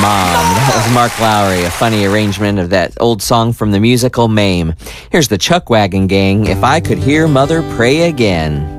Mom. That was Mark Lowry, a funny arrangement of that old song from the musical Mame. Here's the Chuck Wagon Gang, If I Could Hear Mother Pray Again.